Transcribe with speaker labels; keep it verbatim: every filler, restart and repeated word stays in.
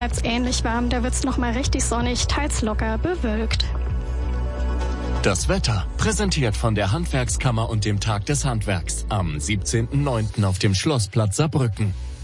Speaker 1: Jetzt ähnlich warm, da wird's noch mal richtig sonnig, teils locker bewölkt.
Speaker 2: Das Wetter, präsentiert von der Handwerkskammer und dem Tag des Handwerks am siebzehnten neunten auf dem Schlossplatz Saarbrücken.